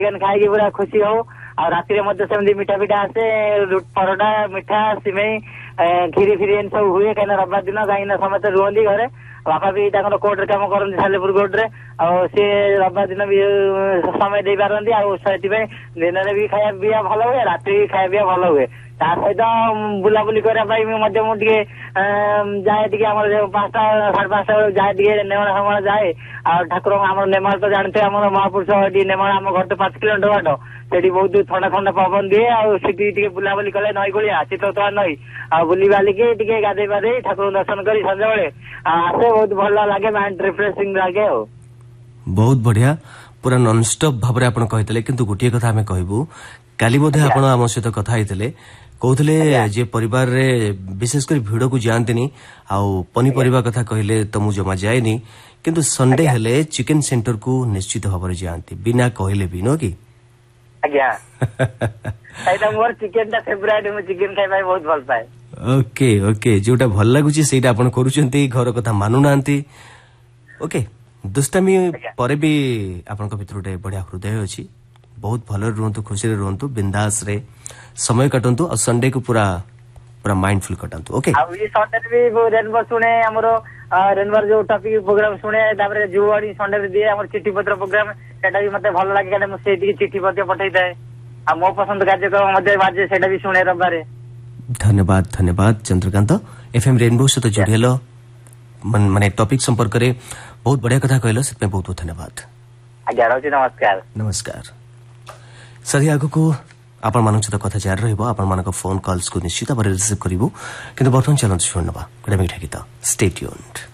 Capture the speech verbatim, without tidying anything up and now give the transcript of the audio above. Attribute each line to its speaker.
Speaker 1: Chicken खाई पूरा खुशी हो आ राति रे मध्य सेमती मिठा पिठा आसे परोटा मिठा सिमेई खीरी फिरी एन सब हुए कहीं रविवार दिन कहीं समस्त रुहती घरे बापा भी कोर्ट रे काम करते सालेपुर कोर्ट रे सी रविवार दिन भी समय दे पारती दिन में भी खाया पिया भल हुए राति भी खाया पिया भल हुए ता सहित बुलाबुली करने जाए टी पांचटा साढ़े पांचटा बेलू जाए टी नेमाल फेमाल जाए आ ठाकुर आम नेमाल तो जानते आम महापुरुष नेमाल आम घर तो पांच किलोमीटर बाट से बहुत थंडा थंडा पवन दिए आठी बुलाबुली कले नई गुड़िया चित्तोत्तरा नई आ बुली बालिकी टी गाधे पाधे ठाकुर दर्शन कर संजा बेले आसे बहुत भल लगे माइंड रिफ्रेशिंग लगे।
Speaker 2: बहुत बढ़िया पूरा नॉनस्टॉप भाव आप कहते किंतु गोटे कथा आम कहबू काली बोधे आपण आम सहित कथा होते कहते जे परिवार रे विशेष कर भिड़ को जातनी आउ पनीपरिया कथा कहले तो मु जमा जाएनी किंतु संडे हेले चिकेन सेंटर को निश्चित भाव में जाती बिना कहले भी नो कि
Speaker 1: मोर चिकेन ता फेवरेट मु चिकेन खाइ बहुत भल पाए।
Speaker 2: ओके ओके जोटा भल लागुची सेटा आपण करूचंती घर कथा मानु नांती ओके दुष्टामी परे भी आपनका भितर गोटे बढ़िया हृदय अच्छी बहुत भल रुहतु खुशी रुहतु बिंदास रे समय काटंतु और संडे को पूरा पूरा माइंडफुल काटंतु ओके
Speaker 1: आ ये संडे भी रेनबो सुने हमरो रेनबर जो टॉपिक प्रोग्राम सुने तापर जुवाडी संडे रे दिए हमर चिट्ठी पत्र प्रोग्राम सेटा भी मते भल लागे काने मु सेठी चिट्ठी पत्र पठाई दे आ मो पसंद कार्यक्रम मते बाजे सेटा भी सुने रबारे।
Speaker 2: धन्यवाद धन्यवाद चंद्रकांत एफएम रेनबो से तो जुड़ेलो माने टॉपिक संपर्क रे बहुत बढ़िया कथा कहलो से बहुत बहुत धन्यवाद।
Speaker 1: आज्ञा रहउछि नमस्कार।
Speaker 2: नमस्कार सरी आगु को आपण मानक सहित कथा जारी रहइबो आपण मानक फोन कॉल्स को निश्चित भाव रिसीव करिवो किंतु बर्तमान चलंतु शुणवा गोटे मिठा गीत स्टे ट्यून्ड।